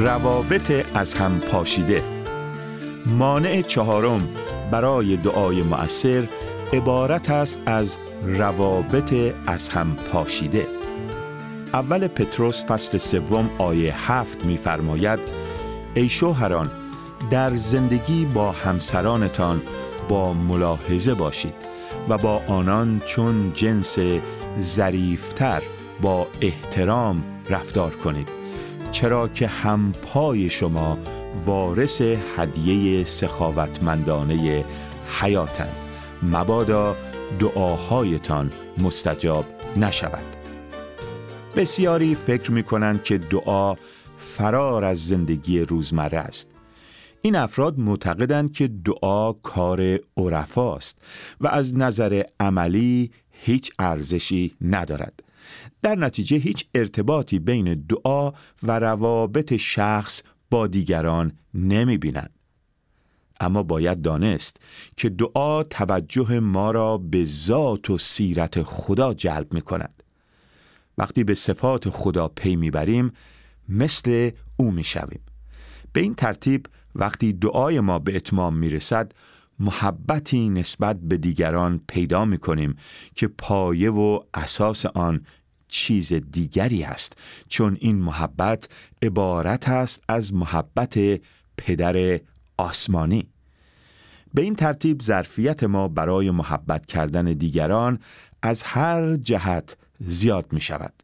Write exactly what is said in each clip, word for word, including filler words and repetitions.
روابط از هم پاشیده. مانع چهارم برای دعای مؤثر عبارت است از روابط از هم پاشیده. اول پتروس فصل سوم آیه هفت می‌فرماید: ای شوهران، در زندگی با همسرانتان با ملاحظه باشید و با آنان چون جنس ظریفتر با احترام رفتار کنید، چرا که همپای شما وارث هدیه سخاوتمندانه حیاتند، مبادا دعاهایتان مستجاب نشود. بسیاری فکر می‌کنند که دعا فرار از زندگی روزمره است. این افراد معتقدند که دعا کار عرفاست و از نظر عملی هیچ ارزشی ندارد. در نتیجه هیچ ارتباطی بین دعا و روابط شخص با دیگران نمی بینند. اما باید دانست که دعا توجه ما را به ذات و سیرت خدا جلب می کند. وقتی به صفات خدا پی می بریم مثل او می شویم. به این ترتیب وقتی دعای ما به اتمام می رسد، محبتی نسبت به دیگران پیدا می کنیم که پایه و اساس آن چیز دیگری است، چون این محبت عبارت است از محبت پدر آسمانی. به این ترتیب ظرفیت ما برای محبت کردن دیگران از هر جهت زیاد می شود.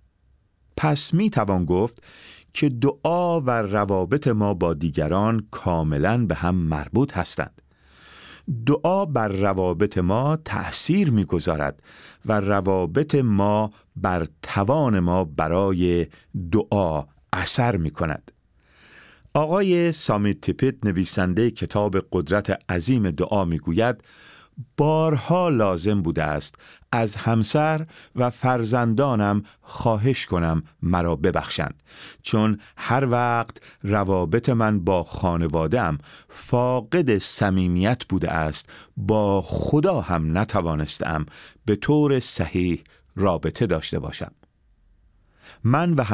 پس می توان گفت که دعا و روابط ما با دیگران کاملاً به هم مربوط هستند. دعا بر روابط ما تأثیر می‌گذارد و روابط ما بر توان ما برای دعا اثر می‌کند. آقای سامیت تیپت نویسنده کتاب قدرت عظیم دعا می‌گوید: بارها لازم بوده است از همسر و فرزندانم خواهش کنم مرا ببخشند، چون هر وقت روابط من با خانواده‌ام فاقد صمیمیت بوده است، با خدا هم نتوانستم به طور صحیح رابطه داشته باشم. من و